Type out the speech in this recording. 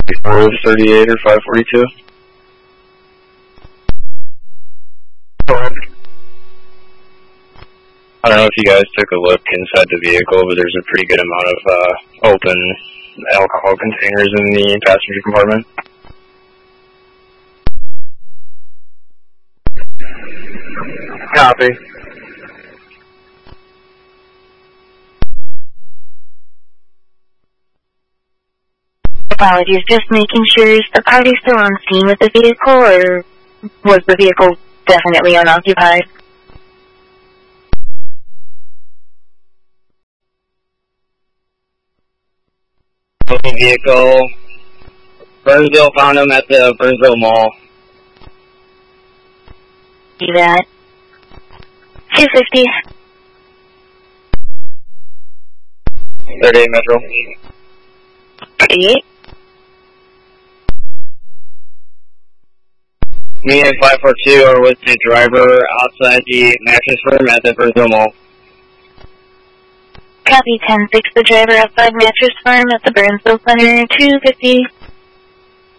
438 or 542. I don't know if you guys took a look inside the vehicle, but there's a pretty good amount of open alcohol containers in the passenger compartment. Copy. Apologies, just making sure, is the party still on scene with the vehicle, or was the vehicle definitely unoccupied? The vehicle, Burnsville found him at the Burnsville Mall. See that. 250. 38 Metro. 38. Me and 542 are with the driver outside the mattress room at the Burnsville Mall. Copy 10-6, the driver outside mattress farm at the Burnsville Center, 250.